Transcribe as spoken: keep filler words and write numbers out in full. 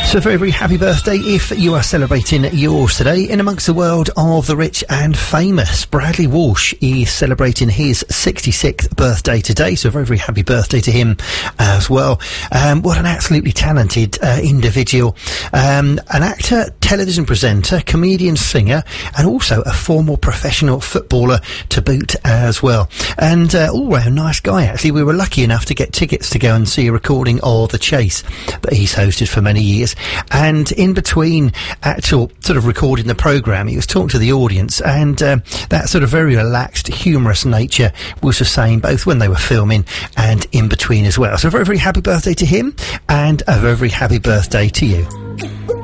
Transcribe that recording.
So a very, very happy birthday if you are celebrating yours today. In amongst the world of the rich and famous, Bradley Walsh is celebrating his sixty-sixth birthday today, so a very, very happy birthday to him as well. Um, what an absolutely talented uh, individual. Um, an actor, television presenter, comedian, singer, and also a former professional footballer to boot as well. And uh, all-round nice guy, actually. We were lucky enough to get tickets to go and see a recording of The Chase that he's hosted for many years. And in between actual sort of recording the programme, he was talking to the audience, and uh, that sort of very relaxed, humorous nature was the same both when they were filming and in between as well. So a very, very happy birthday to him, and a very, very happy birthday to you.